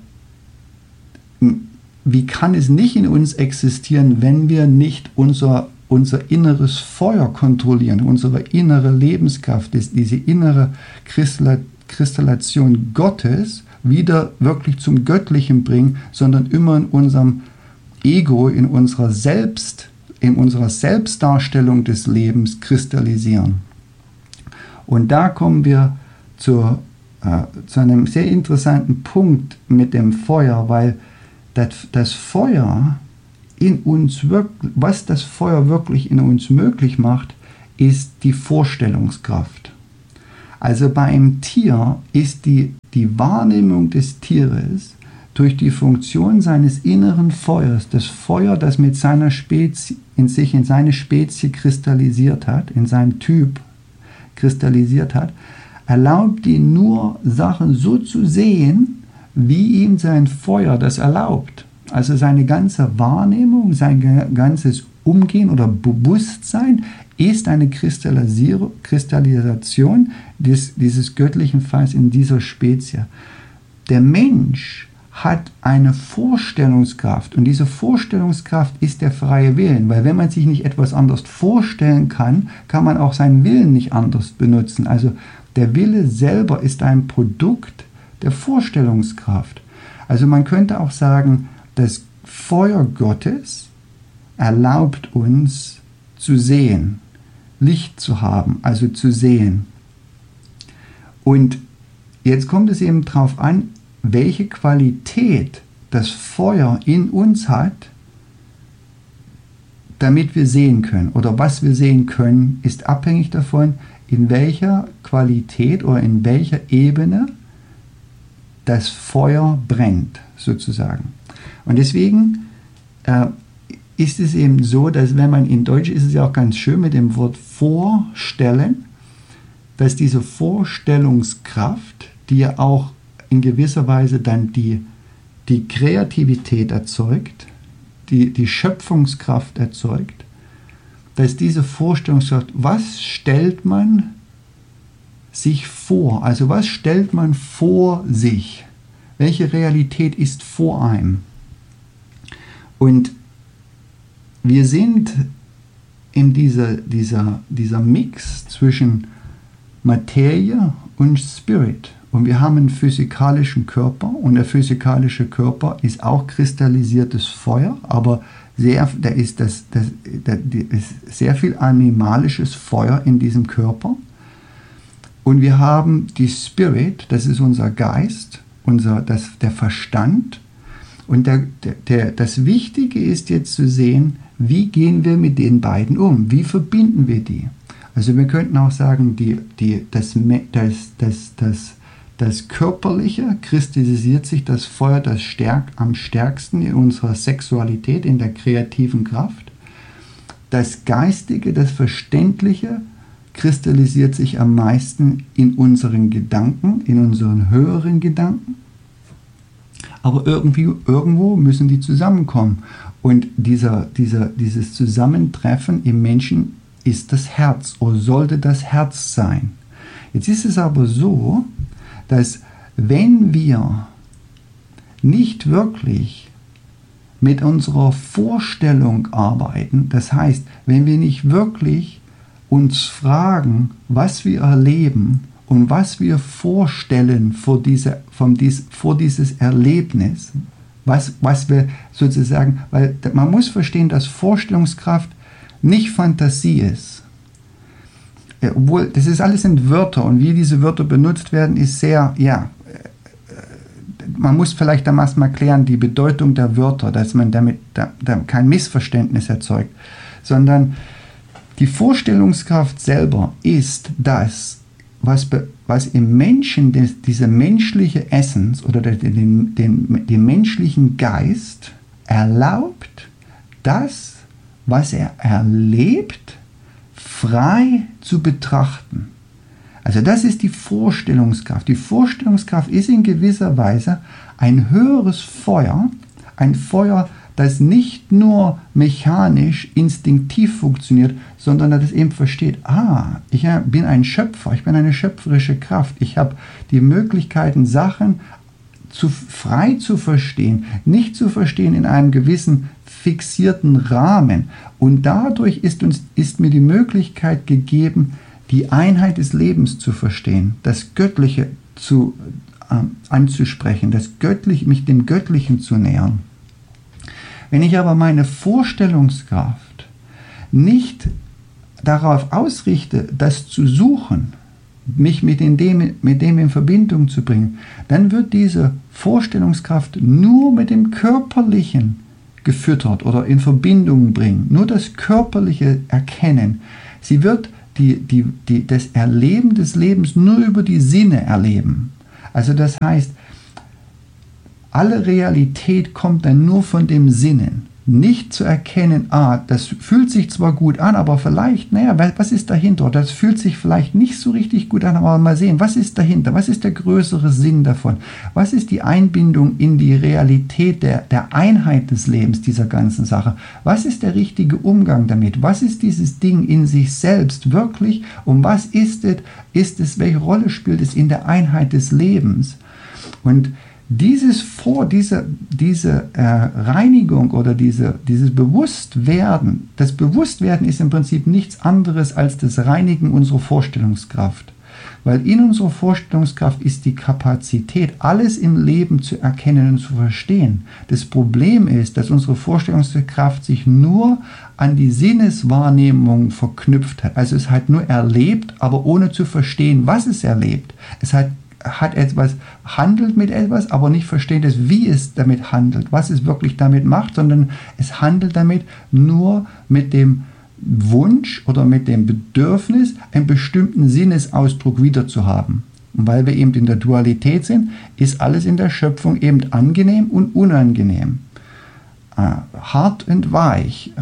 wie kann es nicht in uns existieren, wenn wir nicht unser inneres Feuer kontrollieren, unsere innere Lebenskraft, diese innere Kristallation Gottes wieder wirklich zum Göttlichen bringen, sondern immer in unserem Ego, in unserer Selbstdarstellung des Lebens kristallisieren. Und da kommen wir zu einem sehr interessanten Punkt mit dem Feuer, weil das Feuer in uns wirklich, was das Feuer wirklich in uns möglich macht, ist die Vorstellungskraft. Also bei einem Tier ist die Wahrnehmung des Tieres durch die Funktion seines inneren Feuers, das Feuer, das mit seiner Spezie in seine Spezie kristallisiert hat, in seinem Typ kristallisiert hat, erlaubt ihn nur Sachen so zu sehen, wie ihm sein Feuer das erlaubt. Also seine ganze Wahrnehmung, sein ganzes Umgehen oder Bewusstsein ist eine Kristallisation dieses göttlichen Feuers in dieser Spezie. Der Mensch hat eine Vorstellungskraft und diese Vorstellungskraft ist der freie Willen, weil wenn man sich nicht etwas anders vorstellen kann, kann man auch seinen Willen nicht anders benutzen. Also der Wille selber ist ein Produkt der Vorstellungskraft. Also man könnte auch sagen, das Feuer Gottes erlaubt uns zu sehen, Licht zu haben, also zu sehen. Und jetzt kommt es eben darauf an, welche Qualität das Feuer in uns hat, damit wir sehen können. Oder was wir sehen können, ist abhängig davon, in welcher Qualität oder in welcher Ebene das Feuer brennt, sozusagen. Und deswegen ist es eben so, dass wenn man in Deutsch ist es ja auch ganz schön mit dem Wort vorstellen, dass diese Vorstellungskraft, die ja auch in gewisser Weise dann die Kreativität erzeugt, die Schöpfungskraft erzeugt, dass diese Vorstellungskraft, was stellt man sich vor? Also was stellt man vor sich? Welche Realität ist vor einem? Und wir sind in dieser Mix zwischen Materie und Spirit. Und wir haben einen physikalischen Körper und der physikalische Körper ist auch kristallisiertes Feuer, aber da ist sehr viel animalisches Feuer in diesem Körper. Und wir haben die Spirit, das ist unser Geist, der Verstand. Und das Wichtige ist jetzt zu sehen, wie gehen wir mit den beiden um? Wie verbinden wir die? Also wir könnten auch sagen, das Körperliche kristallisiert sich das Feuer am stärksten in unserer Sexualität, in der kreativen Kraft. Das Geistige, das Verständliche kristallisiert sich am meisten in unseren Gedanken, in unseren höheren Gedanken. Aber irgendwo müssen die zusammenkommen. Und dieses Zusammentreffen im Menschen ist das Herz oder sollte das Herz sein. Jetzt ist es aber so, dass wenn wir nicht wirklich mit unserer Vorstellung arbeiten, das heißt, wenn wir nicht wirklich uns fragen, was wir erleben und was wir vorstellen vor dieses Erlebnis, was wir sozusagen, weil man muss verstehen, dass Vorstellungskraft nicht Fantasie ist. Obwohl, das ist alles in Wörter und wie diese Wörter benutzt werden, ist sehr, man muss vielleicht dann erstmal klären, die Bedeutung der Wörter, dass man damit kein Missverständnis erzeugt, sondern die Vorstellungskraft selber ist das, was im Menschen, diese menschliche Essence oder den menschlichen Geist erlaubt, das, was er erlebt, frei zu betrachten. Also das ist die Vorstellungskraft. Die Vorstellungskraft ist in gewisser Weise ein höheres Feuer, ein Feuer, das nicht nur mechanisch, instinktiv funktioniert, sondern das eben versteht, ich bin ein Schöpfer, ich bin eine schöpferische Kraft, ich habe die Möglichkeiten, Sachen frei zu verstehen, nicht zu verstehen in einem gewissen fixierten Rahmen. Und dadurch ist mir die Möglichkeit gegeben, die Einheit des Lebens zu verstehen, das Göttliche anzusprechen, mich dem Göttlichen zu nähern. Wenn ich aber meine Vorstellungskraft nicht darauf ausrichte, das zu suchen, mich mit dem in Verbindung zu bringen, dann wird diese Vorstellungskraft nur mit dem Körperlichen gefüttert oder in Verbindung bringen, nur das Körperliche erkennen. Sie wird das Erleben des Lebens nur über die Sinne erleben. Also das heißt, alle Realität kommt dann nur von dem Sinnen. Nicht zu erkennen, das fühlt sich zwar gut an, aber vielleicht, was ist dahinter? Das fühlt sich vielleicht nicht so richtig gut an, aber mal sehen, was ist dahinter? Was ist der größere Sinn davon? Was ist die Einbindung in die Realität der Einheit des Lebens, dieser ganzen Sache? Was ist der richtige Umgang damit? Was ist dieses Ding in sich selbst wirklich? Und was ist es? Welche Rolle spielt es in der Einheit des Lebens? Und diese Reinigung oder dieses Bewusstwerden, das Bewusstwerden ist im Prinzip nichts anderes als das Reinigen unserer Vorstellungskraft. Weil in unserer Vorstellungskraft ist die Kapazität, alles im Leben zu erkennen und zu verstehen. Das Problem ist, dass unsere Vorstellungskraft sich nur an die Sinneswahrnehmung verknüpft hat. Also es hat nur erlebt, aber ohne zu verstehen, was es erlebt. Es hat etwas, handelt mit etwas, aber nicht versteht es, wie es damit handelt, was es wirklich damit macht, sondern es handelt damit nur mit dem Wunsch oder mit dem Bedürfnis, einen bestimmten Sinnesausdruck wiederzuhaben. Und weil wir eben in der Dualität sind, ist alles in der Schöpfung eben angenehm und unangenehm. Hart und weich,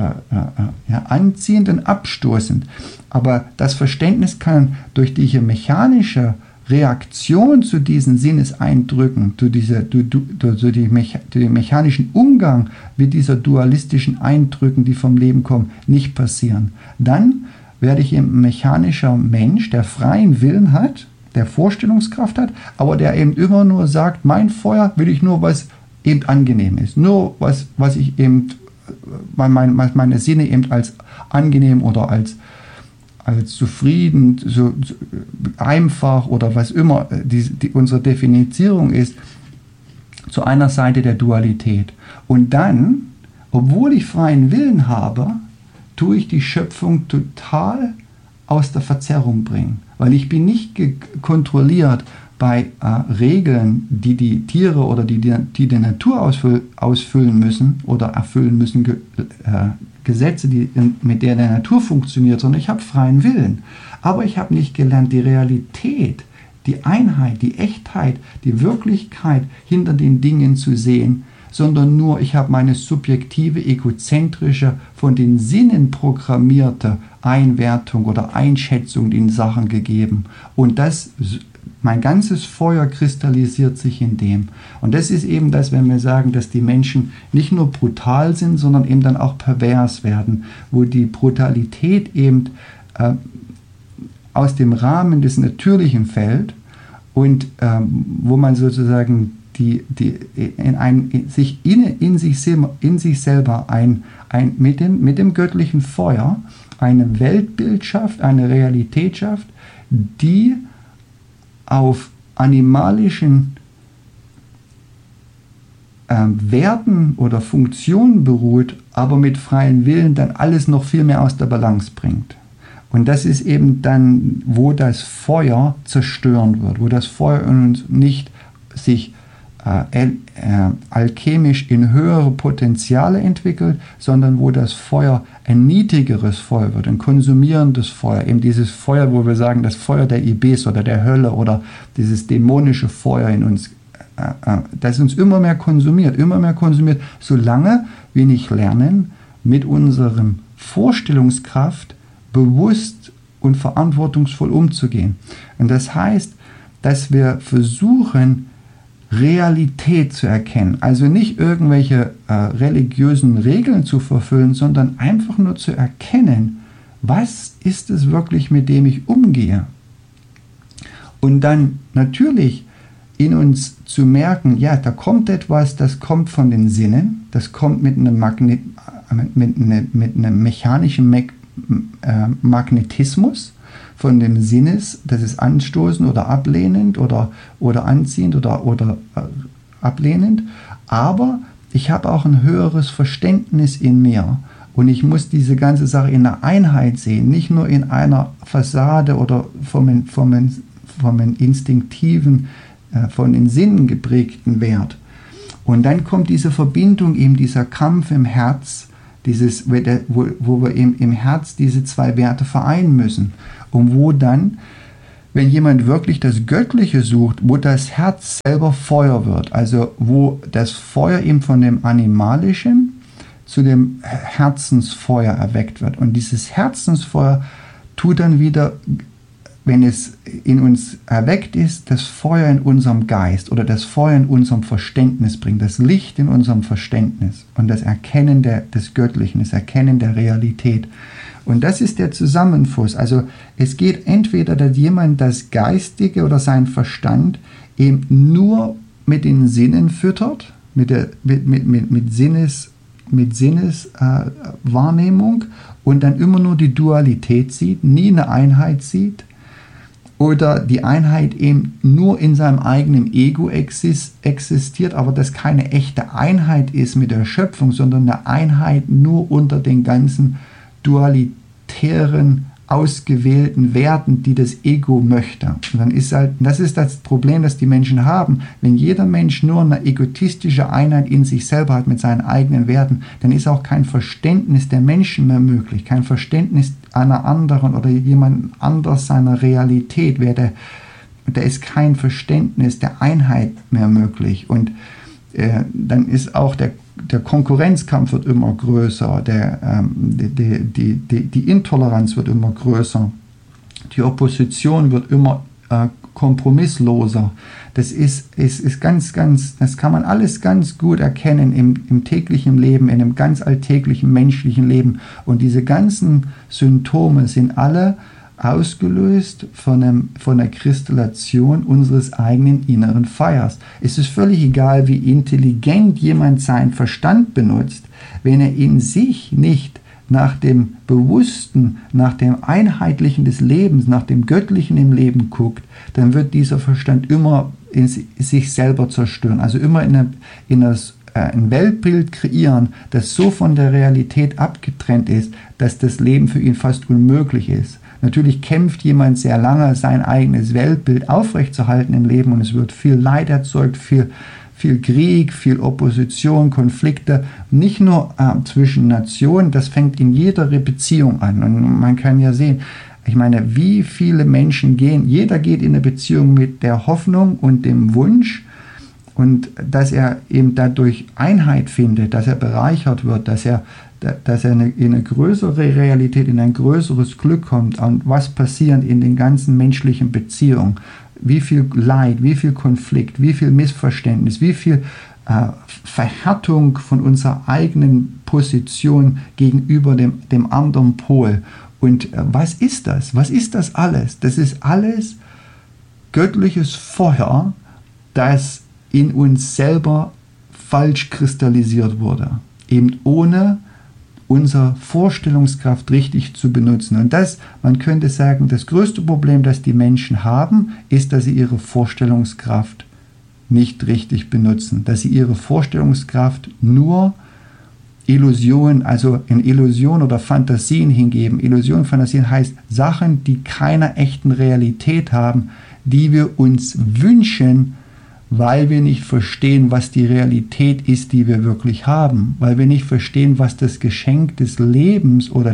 anziehend und abstoßend. Aber das Verständnis kann durch diese mechanische Reaktion zu diesen Sinneseindrücken, zu dem mechanischen Umgang mit dieser dualistischen Eindrücken, die vom Leben kommen, nicht passieren. Dann werde ich ein mechanischer Mensch, der freien Willen hat, der Vorstellungskraft hat, aber der eben immer nur sagt, mein Feuer will ich nur, was eben angenehm ist. Nur was ich eben, meine Sinne eben als angenehm oder als zufrieden, so einfach oder was immer unsere Definition ist, zu einer Seite der Dualität. Und dann, obwohl ich freien Willen habe, tue ich die Schöpfung total aus der Verzerrung bringen. Weil ich bin nicht kontrolliert bei Regeln, die Tiere oder die Natur ausfüllen müssen oder erfüllen müssen, Gesetze, mit der Natur funktioniert, sondern ich habe freien Willen. Aber ich habe nicht gelernt, die Realität, die Einheit, die Echtheit, die Wirklichkeit hinter den Dingen zu sehen, sondern nur, ich habe meine subjektive, egozentrische, von den Sinnen programmierte Einwertung oder Einschätzung in Sachen gegeben. Und mein ganzes Feuer kristallisiert sich in dem. Und das ist eben das, wenn wir sagen, dass die Menschen nicht nur brutal sind, sondern eben dann auch pervers werden, wo die Brutalität eben aus dem Rahmen des Natürlichen fällt und wo man sozusagen in sich selber mit dem göttlichen Feuer eine Weltbild schafft, eine Realität schafft, die auf animalischen Werten oder Funktionen beruht, aber mit freiem Willen dann alles noch viel mehr aus der Balance bringt. Und das ist eben dann, wo das Feuer zerstören wird, wo das Feuer in uns nicht sich alchemisch in höhere Potenziale entwickelt, sondern wo das Feuer ein niedrigeres Feuer wird, ein konsumierendes Feuer, eben dieses Feuer, wo wir sagen, das Feuer der Ibis oder der Hölle oder dieses dämonische Feuer in uns, das uns immer mehr konsumiert, solange wir nicht lernen, mit unserem Vorstellungskraft bewusst und verantwortungsvoll umzugehen. Und das heißt, dass wir versuchen, Realität zu erkennen. Also nicht irgendwelche religiösen Regeln zu verfüllen, sondern einfach nur zu erkennen, was ist es wirklich, mit dem ich umgehe. Und dann natürlich in uns zu merken, ja, da kommt etwas, das kommt von den Sinnen, das kommt mit einem mechanischen Magnetismus von dem Sinnes, das ist anstoßend oder ablehnend oder anziehend oder ablehnend, aber ich habe auch ein höheres Verständnis in mir Und ich muss diese ganze Sache in einer Einheit sehen, nicht nur in einer Fassade oder vom instinktiven, von den Sinnen geprägten Wert. Und dann kommt diese Verbindung, eben dieser Kampf im Herz, wo wir eben im Herz diese zwei Werte vereinen müssen. Und wo dann, wenn jemand wirklich das Göttliche sucht, wo das Herz selber Feuer wird, also wo das Feuer eben von dem Animalischen zu dem Herzensfeuer erweckt wird. Und dieses Herzensfeuer tut dann wieder, wenn es in uns erweckt ist, das Feuer in unserem Geist oder das Feuer in unserem Verständnis bringt, das Licht in unserem Verständnis und das Erkennen des Göttlichen, das Erkennen der Realität. Und das ist der Zusammenfluss. Also es geht entweder, dass jemand das Geistige oder seinen Verstand eben nur mit den Sinnen füttert, mit Sinneswahrnehmung und dann immer nur die Dualität sieht, nie eine Einheit sieht, oder die Einheit eben nur in seinem eigenen Ego existiert, aber das keine echte Einheit ist mit der Schöpfung, sondern eine Einheit nur unter den ganzen dualitären, ausgewählten Werten, die das Ego möchte. Und dann ist halt, das ist das Problem, das die Menschen haben. Wenn jeder Mensch nur eine egotistische Einheit in sich selber hat mit seinen eigenen Werten, dann ist auch kein Verständnis der Menschen mehr möglich, kein Verständnis einer anderen oder jemand anders seiner Realität. Da ist kein Verständnis der Einheit mehr möglich. Und dann ist auch der Konkurrenzkampf wird immer größer, die Intoleranz wird immer größer, die Opposition wird immer kompromissloser. Das ist das kann man alles ganz gut erkennen im täglichen Leben, in einem ganz alltäglichen menschlichen Leben. Und diese ganzen Symptome sind alle ausgelöst von der Kristallation unseres eigenen inneren Feuers. Es ist völlig egal, wie intelligent jemand seinen Verstand benutzt, wenn er in sich nicht nach dem Bewussten, nach dem Einheitlichen des Lebens, nach dem Göttlichen im Leben guckt, dann wird dieser Verstand immer in sich selber zerstören. Also immer ein Weltbild kreieren, das so von der Realität abgetrennt ist, dass das Leben für ihn fast unmöglich ist. Natürlich kämpft jemand sehr lange, sein eigenes Weltbild aufrechtzuerhalten im Leben, und es wird viel Leid erzeugt, viel Krieg, viel Opposition, Konflikte, nicht nur zwischen Nationen, das fängt in jeder Beziehung an. Und man kann ja sehen, ich meine, wie viele Menschen jeder geht in eine Beziehung mit der Hoffnung und dem Wunsch, und dass er eben dadurch Einheit findet, dass er bereichert wird, dass er in eine größere Realität, in ein größeres Glück kommt. Und was passiert in den ganzen menschlichen Beziehungen? Wie viel Leid, wie viel Konflikt, wie viel Missverständnis, wie viel Verhärtung von unserer eigenen Position gegenüber dem anderen Pol. Und was ist das? Was ist das alles? Das ist alles göttliches Feuer, das in uns selber falsch kristallisiert wurde. Eben ohne unsere Vorstellungskraft richtig zu benutzen. Und man könnte sagen, das größte Problem, das die Menschen haben, ist, dass sie ihre Vorstellungskraft nicht richtig benutzen. Dass sie ihre Vorstellungskraft nur Illusionen, also in Illusionen oder Fantasien hingeben. Illusionen, Fantasien heißt Sachen, die keiner echten Realität haben, die wir uns wünschen, weil wir nicht verstehen, was die Realität ist, die wir wirklich haben, weil wir nicht verstehen, was das Geschenk des Lebens oder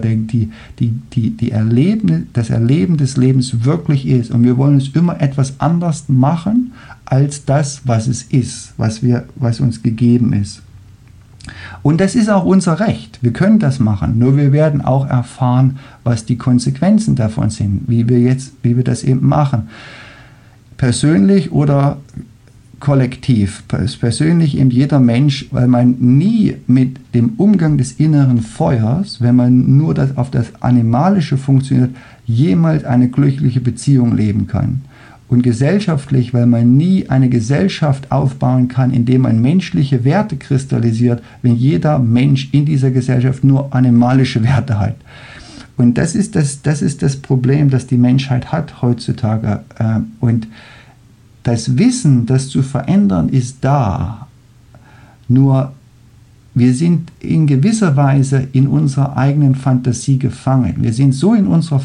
das Erleben des Lebens wirklich ist. Und wir wollen es immer etwas anders machen, als das, was es ist, was uns gegeben ist. Und das ist auch unser Recht. Wir können das machen, nur wir werden auch erfahren, was die Konsequenzen davon sind, wie wir das eben machen. Persönlich oder kollektiv, persönlich eben jeder Mensch, weil man nie mit dem Umgang des inneren Feuers, wenn man nur auf das Animalische funktioniert, jemals eine glückliche Beziehung leben kann. Und gesellschaftlich, weil man nie eine Gesellschaft aufbauen kann, indem man menschliche Werte kristallisiert, wenn jeder Mensch in dieser Gesellschaft nur animalische Werte hat. Und das ist das Problem, das die Menschheit hat heutzutage. Und das Wissen, das zu verändern, ist da. Nur wir sind in gewisser Weise in unserer eigenen Fantasie gefangen. Wir sind so in unserer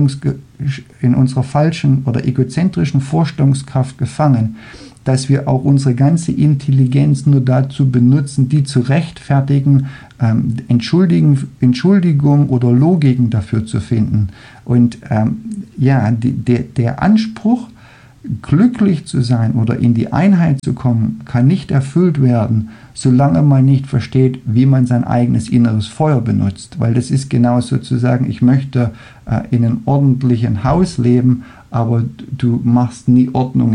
falschen oder egozentrischen Vorstellungskraft gefangen, dass wir auch unsere ganze Intelligenz nur dazu benutzen, die zu rechtfertigen, Entschuldigung oder Logiken dafür zu finden. Und der Anspruch, glücklich zu sein oder in die Einheit zu kommen, kann nicht erfüllt werden, solange man nicht versteht, wie man sein eigenes inneres Feuer benutzt. Weil das ist genau sozusagen, ich möchte in einem ordentlichen Haus leben, aber du machst nie Ordnung